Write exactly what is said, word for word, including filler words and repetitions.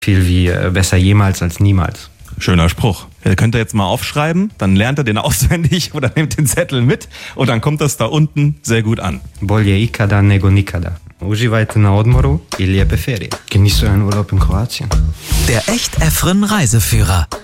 Viel wie äh, besser jemals als niemals. Schöner Spruch. Ihr könnt ihr jetzt mal aufschreiben, dann lernt ihr den auswendig oder nehmt den Zettel mit und dann kommt das da unten sehr gut an. Bolje ikada nego nikada. Uživajte na odmoru i lijepe ferije. Genießt euren Urlaub in Kroatien. Der Echt Efren Reiseführer.